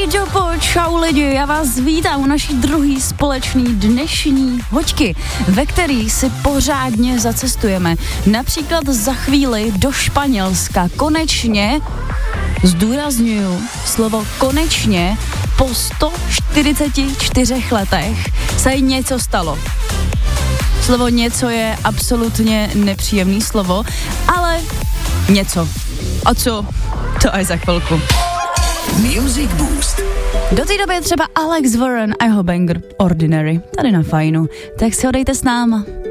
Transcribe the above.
Čučupu, čau lidi, já vás vítám u naší druhý společný dnešní hoďky, ve který si pořádně zacestujeme. Například za chvíli do Španělska. Konečně, zdůrazňuju slovo konečně, po 144 letech se něco stalo. Slovo něco je absolutně nepříjemný slovo, ale něco. A co? To až za chvilku. Music Boost. Do té doby třeba Alex Warren a jeho banger Ordinary, tady na Fajnu. Tak si ho dejte s náma.